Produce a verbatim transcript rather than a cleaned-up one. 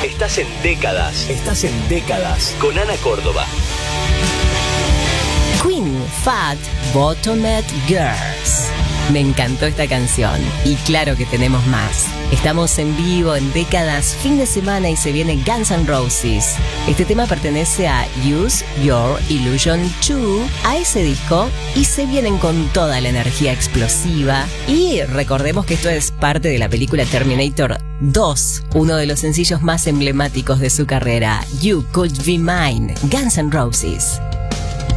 Estás en Décadas. Estás en Décadas. Con Ana Córdoba. Queen, Fat Bottomed Girls. Me encantó esta canción y claro que tenemos más. Estamos en vivo en Décadas, fin de semana, y se viene Guns N' Roses. Este tema pertenece a Use Your Illusion dos, a ese disco, y se vienen con toda la energía explosiva. Y recordemos que esto es parte de la película Terminator dos, uno de los sencillos más emblemáticos de su carrera, You Could Be Mine, Guns N' Roses.